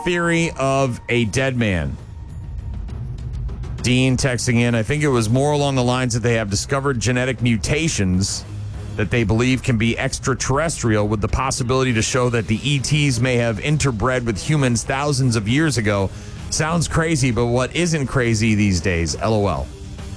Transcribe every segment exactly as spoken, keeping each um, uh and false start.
theory of a dead man. Dean texting in, I think it was more along the lines that they have discovered genetic mutations that they believe can be extraterrestrial, with the possibility to show that the E Ts may have interbred with humans thousands of years ago. Sounds crazy, but what isn't crazy these days? LOL.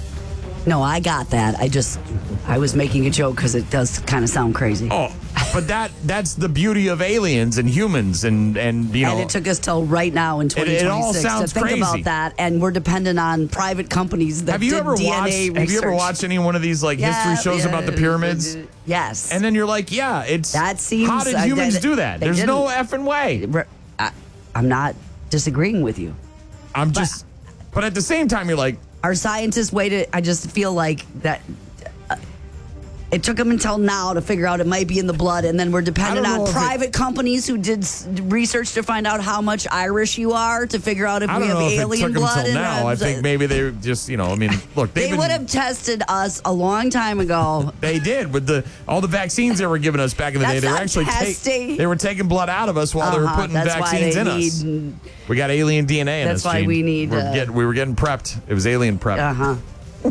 No, I got that. I just, I was making a joke because it does kind of sound crazy. Oh, but that that's the beauty of aliens and humans, and, and you know. And it took us till right now in twenty twenty-six it all sounds to think crazy. about that, and we're dependent on private companies that have you did ever D N A watched? research. Have you ever watched any one of these like Yeah, history shows yeah, about the pyramids? Yes. And then you're like, yeah, it's That seems- how did uh, humans they- do that? they There's no didn't. effing way. Re- I, I'm not disagreeing with you. I'm just, but at the same time, you're like, Our scientists waited. I just feel like that. Uh, it took them until now to figure out it might be in the blood, and then we're dependent I don't know on if private companies who did s- research to find out how much Irish you are to figure out if I we don't have know if it alien took them blood. till and, now. uh, I think maybe they just, you know, I mean, look, they've they been, would have tested us a long time ago. They did with the all the vaccines they were giving us back in the That's day. They were not actually take, testing. they were taking blood out of us while they were Uh-huh, putting that's why vaccines they in us. need- We got alien D N A in That's us. why Gene. we need, We're uh, get- we were getting prepped. It was alien prep. Uh huh.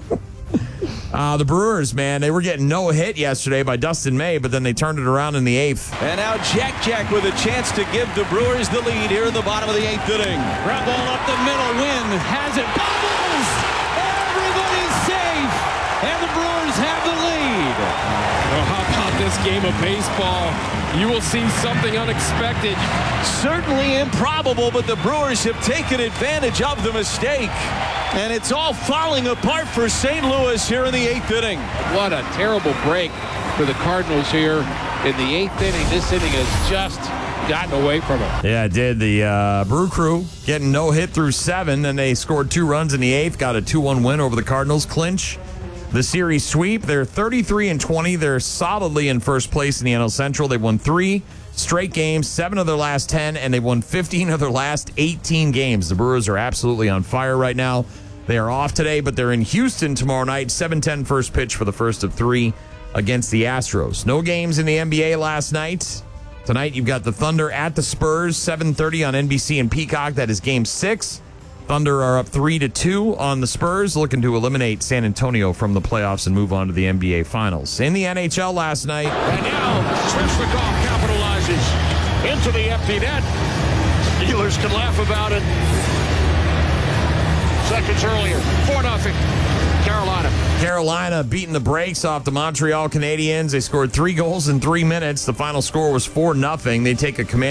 Uh, the Brewers, man, they were getting no hit yesterday by Dustin May, but then they turned it around in the eighth. And now Jack Jack with a chance to give the Brewers the lead here in the bottom of the eighth inning. Ground ball up the middle. Wynn has it. Bubbles! Everybody's safe. And the Brewers have the lead. Oh, how about this game of baseball? You will see something unexpected. Certainly improbable, but the Brewers have taken advantage of the mistake. And it's all falling apart for Saint Louis here in the eighth inning. What a terrible break for the Cardinals here in the eighth inning. This inning has just gotten away from it. Yeah, it did. The uh, Brew Crew getting no hit through seven, and they scored two runs in the eighth, got a two one win over the Cardinals, clinch the series sweep. They're thirty-three and twenty. They're solidly in first place in the N L Central. They won three straight games, seven of their last ten, and they won fifteen of their last eighteen games. The Brewers are absolutely on fire right now. They are off today, but they're in Houston tomorrow night, seven ten first pitch for the first of three against the Astros. No games in the N B A last night. Tonight, you've got the Thunder at the Spurs, seven thirty on N B C and Peacock. That is game six. Thunder are up three to two on the Spurs, looking to eliminate San Antonio from the playoffs and move on to the N B A Finals. In the N H L last night. And now Svechnikov capitalizes into the empty net. Steelers can laugh about it. Seconds earlier, four nothing. Carolina. Carolina beating the brakes off the Montreal Canadiens. They scored three goals in three minutes. The final score was four nothing. They take a command.